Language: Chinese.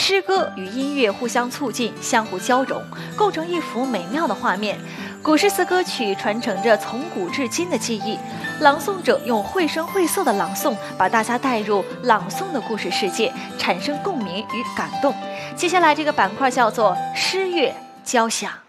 诗歌与音乐互相促进，相互交融，构成一幅美妙的画面。古诗词歌曲传承着从古至今的记忆，朗诵者用绘声绘色的朗诵，把大家带入朗诵的故事世界，产生共鸣与感动。接下来这个板块叫做诗乐交响。